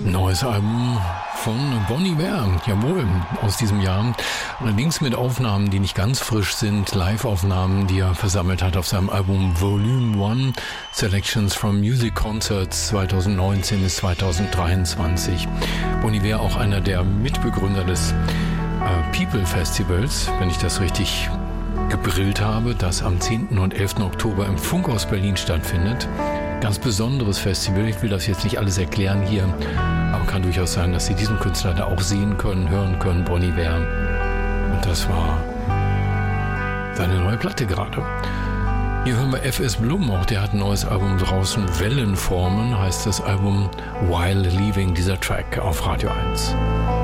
Neues Album von Bon Iver, jawohl, aus diesem Jahr. Allerdings mit Aufnahmen, die nicht ganz frisch sind, Live-Aufnahmen, die er versammelt hat auf seinem Album Volume 1, Selections from Music Concerts 2019 bis 2023. Bon Iver auch einer der Mitbegründer des People Festivals, wenn ich das richtig gebrillt habe, das am 10. und 11. Oktober im Funkhaus Berlin stattfindet. Ganz besonderes Festival, ich will das jetzt nicht alles erklären hier, aber kann durchaus sein, dass Sie diesen Künstler da auch sehen können, hören können, Bon Iver. Und das war seine neue Platte gerade. Hier hören wir F.S. Blum, auch der hat ein neues Album draußen, Wellenformen heißt das Album, While Leaving, dieser Track auf Radio 1.